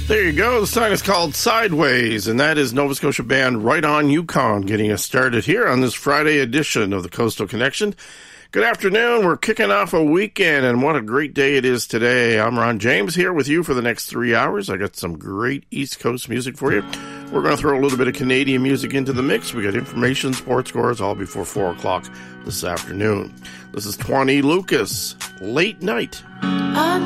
There you go. The song is called Sideways, and that is Nova Scotia band Right On Yukon getting us started here on this Friday edition of the Coastal Connection. Good afternoon. We're kicking off a weekend, and what a great day it is today. I'm Ron James here with you for the next 3 hours. I got some great East Coast music for you. We're going to throw a little bit of Canadian music into the mix. We got information, sports scores, all before 4 o'clock this afternoon. This is Tawny Lucas, Late Night.